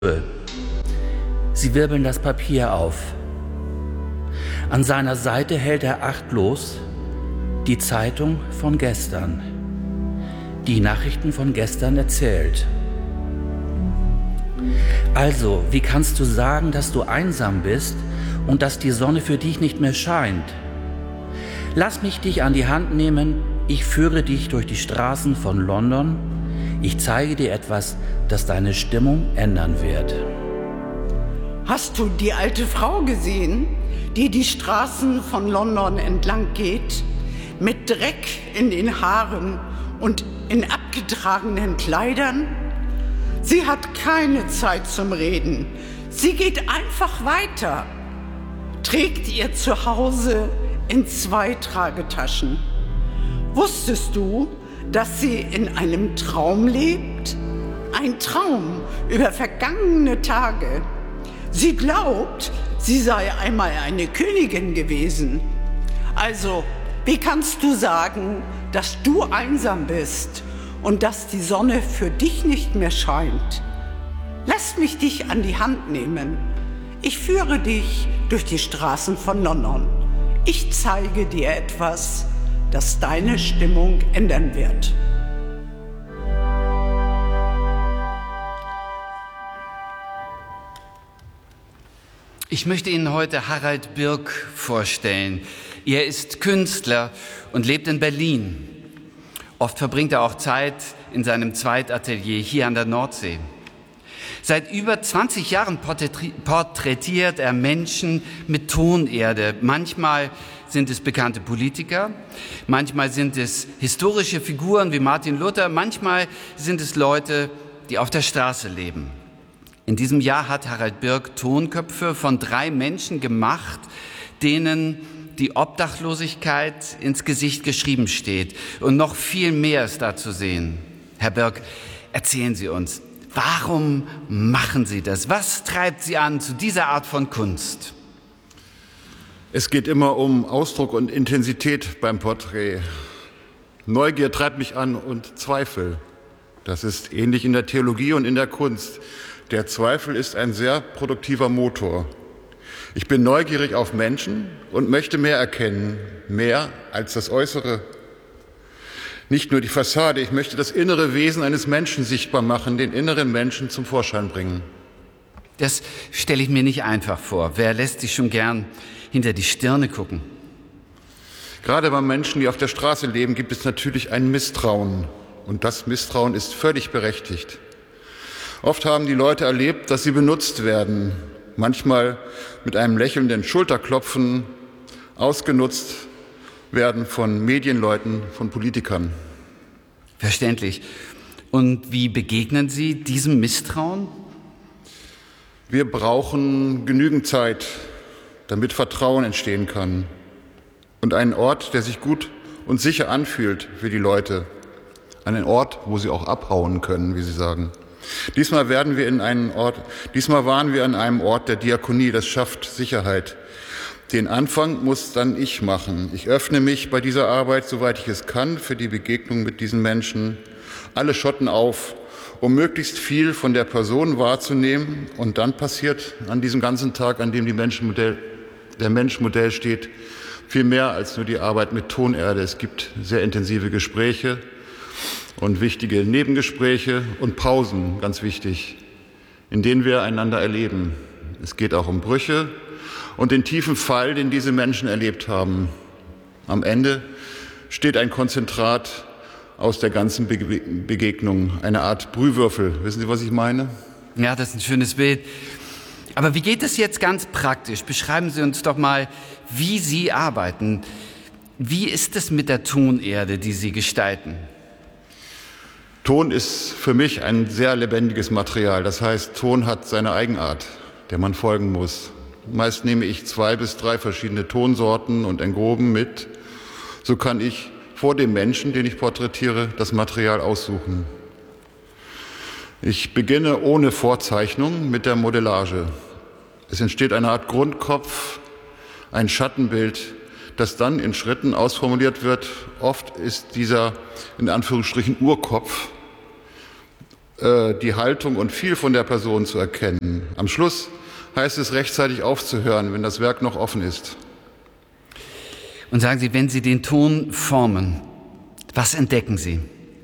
Sie wirbeln das Papier auf. An seiner Seite hält er achtlos die Zeitung von gestern, die Nachrichten von gestern erzählt. Also, wie kannst du sagen, dass du einsam bist und dass die Sonne für dich nicht mehr scheint? Lass mich dich an die Hand nehmen, ich führe dich durch die Straßen von London, ich zeige dir etwas, das deine Stimmung ändern wird. Hast du die alte Frau gesehen, die die Straßen von London entlang geht, mit Dreck in den Haaren und in abgetragenen Kleidern? Sie hat keine Zeit zum Reden. Sie geht einfach weiter, trägt ihr Zuhause in 2 Tragetaschen. Wusstest du, dass sie in einem Traum lebt? Ein Traum über vergangene Tage. Sie glaubt, sie sei einmal eine Königin gewesen. Also, wie kannst du sagen, dass du einsam bist und dass die Sonne für dich nicht mehr scheint? Lass mich dich an die Hand nehmen. Ich führe dich durch die Straßen von London. Ich zeige dir etwas, das deine Stimmung ändern wird. Ich möchte Ihnen heute Harald Birk vorstellen. Er ist Künstler und lebt in Berlin. Oft verbringt er auch Zeit in seinem Zweitatelier hier an der Nordsee. Seit über 20 Jahren porträtiert er Menschen mit Tonerde. Manchmal sind es bekannte Politiker, manchmal sind es historische Figuren wie Martin Luther, manchmal sind es Leute, die auf der Straße leben. In diesem Jahr hat Harald Birk Tonköpfe von 3 Menschen gemacht, denen die Obdachlosigkeit ins Gesicht geschrieben steht. Und noch viel mehr ist da zu sehen. Herr Birk, erzählen Sie uns, warum machen Sie das? Was treibt Sie an zu dieser Art von Kunst? Es geht immer um Ausdruck und Intensität beim Porträt. Neugier treibt mich an und Zweifel. Das ist ähnlich in der Theologie und in der Kunst. Der Zweifel ist ein sehr produktiver Motor. Ich bin neugierig auf Menschen und möchte mehr erkennen, mehr als das Äußere. Nicht nur die Fassade, ich möchte das innere Wesen eines Menschen sichtbar machen, den inneren Menschen zum Vorschein bringen. Das stelle ich mir nicht einfach vor. Wer lässt sich schon gern hinter die Stirne gucken? Gerade bei Menschen, die auf der Straße leben, gibt es natürlich ein Misstrauen. Und das Misstrauen ist völlig berechtigt. Oft haben die Leute erlebt, dass sie benutzt werden, manchmal mit einem lächelnden Schulterklopfen ausgenutzt werden von Medienleuten, von Politikern. Verständlich. Und wie begegnen Sie diesem Misstrauen? Wir brauchen genügend Zeit, damit Vertrauen entstehen kann. Und einen Ort, der sich gut und sicher anfühlt für die Leute. Einen Ort, wo sie auch abhauen können, wie Sie sagen. Diesmal waren wir an einem Ort der Diakonie, das schafft Sicherheit. Den Anfang muss dann ich machen. Ich öffne mich bei dieser Arbeit, soweit ich es kann, für die Begegnung mit diesen Menschen. Alle Schotten auf, um möglichst viel von der Person wahrzunehmen. Und dann passiert an diesem ganzen Tag, an dem der Mensch Modell steht, viel mehr als nur die Arbeit mit Tonerde. Es gibt sehr intensive Gespräche und wichtige Nebengespräche und Pausen, ganz wichtig, in denen wir einander erleben. Es geht auch um Brüche und den tiefen Fall, den diese Menschen erlebt haben. Am Ende steht ein Konzentrat aus der ganzen Begegnung, eine Art Brühwürfel. Wissen Sie, was ich meine? Ja, das ist ein schönes Bild. Aber wie geht es jetzt ganz praktisch? Beschreiben Sie uns doch mal, wie Sie arbeiten. Wie ist es mit der Tonerde, die Sie gestalten? Ton ist für mich ein sehr lebendiges Material. Das heißt, Ton hat seine Eigenart, der man folgen muss. Meist nehme ich 2 bis 3 verschiedene Tonsorten und Engoben mit. So kann ich vor dem Menschen, den ich porträtiere, das Material aussuchen. Ich beginne ohne Vorzeichnung mit der Modellage. Es entsteht eine Art Grundkopf, ein Schattenbild, das dann in Schritten ausformuliert wird. Oft ist dieser, in Anführungsstrichen, Urkopf die Haltung und viel von der Person zu erkennen. Am Schluss heißt es, rechtzeitig aufzuhören, wenn das Werk noch offen ist. Und sagen Sie, wenn Sie den Ton formen, was entdecken Sie?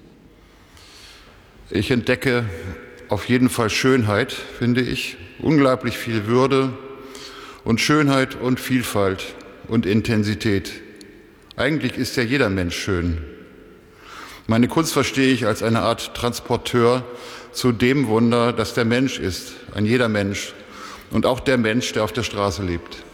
Ich entdecke auf jeden Fall Schönheit, finde ich, unglaublich viel Würde und Schönheit und Vielfalt und Intensität. Eigentlich ist ja jeder Mensch schön. Meine Kunst verstehe ich als eine Art Transporteur zu dem Wunder, das der Mensch ist, ein jeder Mensch und auch der Mensch, der auf der Straße lebt.